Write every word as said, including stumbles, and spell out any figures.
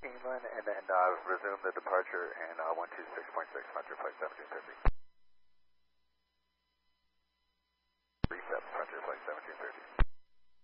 England, and then uh, resume the departure in uh, one two six point six, Metro Flight seventeen fifty.